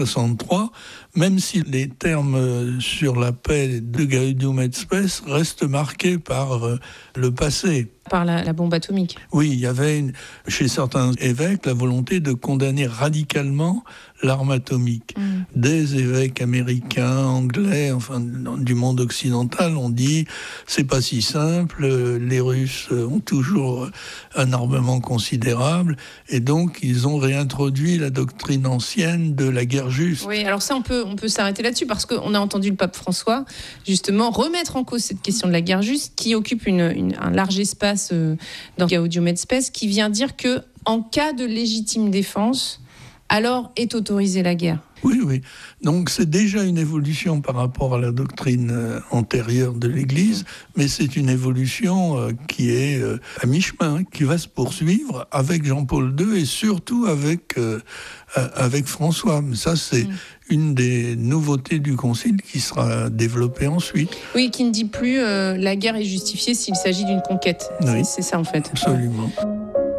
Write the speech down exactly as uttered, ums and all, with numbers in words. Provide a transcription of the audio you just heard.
soixante-trois, même si les termes sur la paix de Gaudium et Spes restent marqués par le passé. Par la, la bombe atomique. Oui, il y avait une, chez certains évêques la volonté de condamner radicalement l'arme atomique. Mmh. Des évêques américains, anglais, enfin du monde occidental ont dit c'est pas si simple, les Russes ont toujours un armement considérable et donc ils ont réintroduit la doctrine ancienne de la guerre juste. Oui, alors ça on peut, on peut s'arrêter là-dessus parce qu'on a entendu le pape François justement remettre en cause cette question de la guerre juste qui occupe une, une, un large espace dans Gaudium et Spes, qui vient dire que en cas de légitime défense, alors est autorisée la guerre. Oui, oui. Donc c'est déjà une évolution par rapport à la doctrine euh, antérieure de l'Église, mais c'est une évolution euh, qui est euh, à mi-chemin, qui va se poursuivre avec Jean-Paul deux et surtout avec, euh, avec François. Ça, c'est mmh. une des nouveautés du Concile qui sera développée ensuite. Oui, qui ne dit plus euh, la guerre est justifiée s'il s'agit d'une conquête. Oui. C'est, c'est ça en fait. Absolument.